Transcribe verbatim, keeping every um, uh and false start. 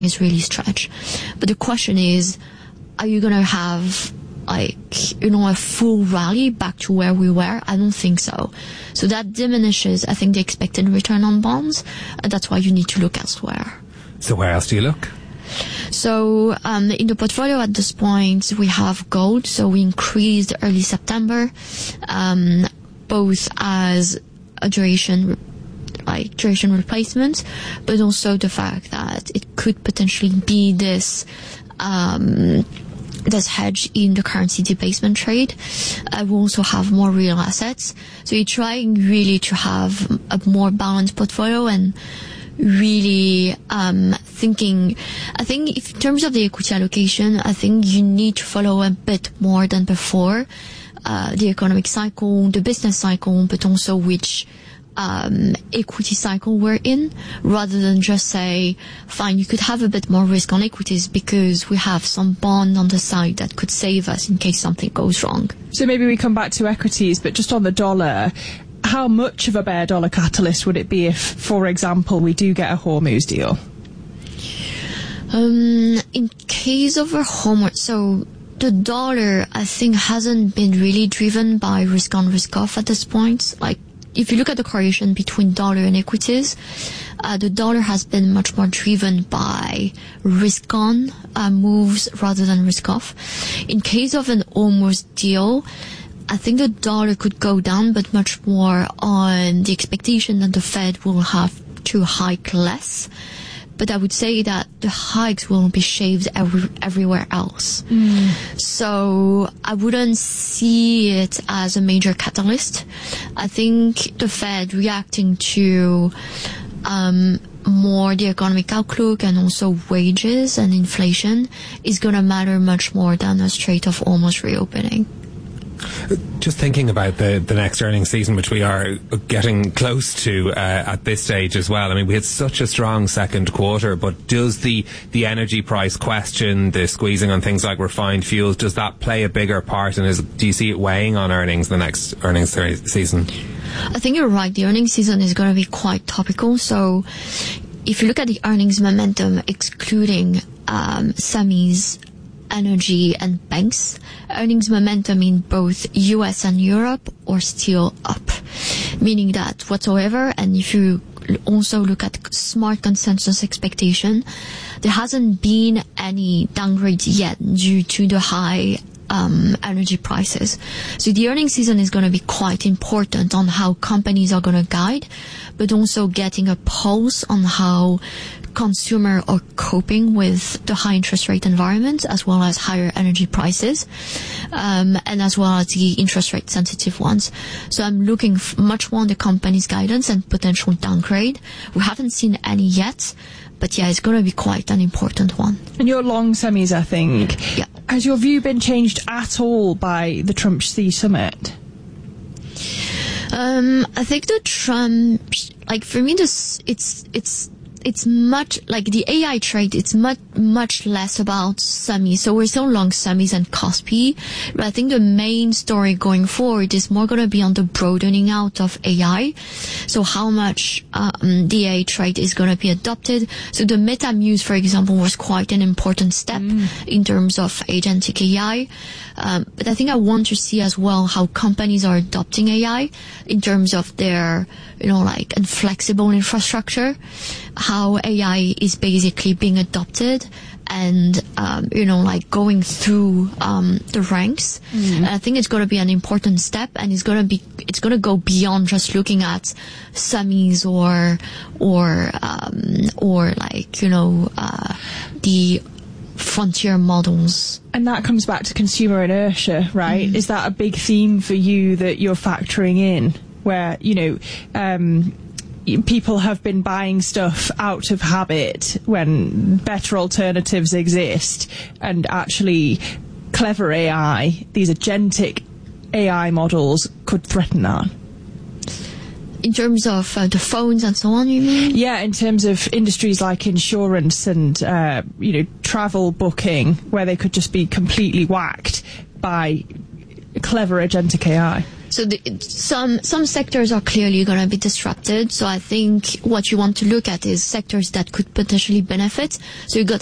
is really stretched. But the question is, are you going to have like, you know, a full rally back to where we were? I don't think so. So that diminishes, I think, the expected return on bonds. And that's why you need to look elsewhere. So where else do you look? So um, in the portfolio at this point, we have gold. So we increased early September, um, both as a duration like duration replacement, but also the fact that it could potentially be this um, this hedge in the currency debasement trade. Uh, we also have more real assets. So you're trying really to have a more balanced portfolio and really um, thinking, I think if in terms of the equity allocation, I think you need to follow a bit more than before uh, the economic cycle, the business cycle, but also which Um, equity cycle we're in, rather than just say, fine, you could have a bit more risk on equities because we have some bond on the side that could save us in case something goes wrong. So maybe we come back to equities, but just on the dollar, how much of a bear dollar catalyst would it be if, for example, we do get a Hormuz deal? Um, in case of a Hormuz, so the dollar, I think, hasn't been really driven by risk on, risk off at this point. Like, if you look at the correlation between dollar and equities, uh, the dollar has been much more driven by risk-on uh, moves rather than risk-off. In case of an Hormuz deal, I think the dollar could go down, but much more on the expectation that the Fed will have to hike less. But I would say that the hikes will be shaved every, everywhere else. Mm. So I wouldn't see it as a major catalyst. I think the Fed reacting to um, more the economic outlook and also wages and inflation is going to matter much more than a Strait of Hormuz reopening. Just thinking about the, the next earnings season, which we are getting close to uh, at this stage as well. I mean, we had such a strong second quarter, but does the, the energy price question, the squeezing on things like refined fuels, does that play a bigger part? And is, do you see it weighing on earnings the next earnings season? I think you're right. The earnings season is going to be quite topical. So if you look at the earnings momentum, excluding um, semis, energy and banks, earnings momentum in both U S and Europe are still up, meaning that whatsoever, and if you also look at smart consensus expectation, there hasn't been any downgrade yet due to the high um, energy prices. So the earnings season is going to be quite important on how companies are going to guide, but also getting a pulse on how consumer are coping with the high interest rate environment, as well as higher energy prices, um, and as well as the interest rate sensitive ones. So I'm looking f- much more on the company's guidance and potential downgrade. We haven't seen any yet, but yeah, it's going to be quite an important one. And you're long semis, I think. Yeah. Has your view been changed at all by the Trump Sea Summit? Um, I think the Trump, like for me, this it's it's. It's much like the A I trade. It's much much less about semis. So we're still long semis and Kospi, but I think the main story going forward is more going to be on the broadening out of A I. So how much um, the A I trade is going to be adopted. So the MetaMuse, for example, was quite an important step mm. in terms of agentic A I. Um, but I think I want to see as well how companies are adopting A I in terms of their, you know, like inflexible infrastructure. How A I is basically being adopted and, um, you know, like going through um, the ranks. Mm. And I think it's going to be an important step, and it's going to be, it's going to go beyond just looking at semis or, or, um, or like, you know, uh, the frontier models. And that comes back to consumer inertia, right? Mm. Is that a big theme for you that you're factoring in, where, you know, um, people have been buying stuff out of habit when better alternatives exist, and actually clever A I, these agentic A I models, could threaten that? In terms of uh, the phones and so on, you mean? Yeah, in terms of industries like insurance and, uh, you know, travel booking, where they could just be completely whacked by clever agentic A I. So the, some some sectors are clearly going to be disrupted. So I think what you want to look at is sectors that could potentially benefit. So you got